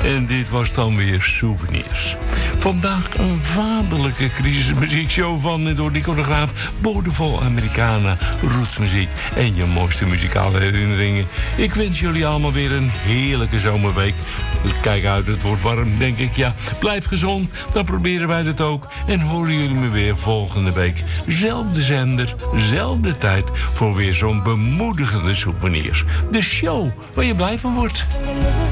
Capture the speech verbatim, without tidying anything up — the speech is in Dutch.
En dit was dan weer Souvenirs. Vandaag een vaderlijke crisismuziekshow van en door Nico de Graaf. Bodevol Americana, rootsmuziek en je mooiste muzikale herinneringen. Ik wens jullie allemaal weer een heerlijke zomerweek. Kijk uit, het wordt warm, denk ik. Ja, blijf gezond, dan proberen wij dat ook. En horen jullie me weer volgende week. Zelfde zender, zelfde tijd voor weer zo'n bemoedigende Souvenirs. De show waar je blij van wordt.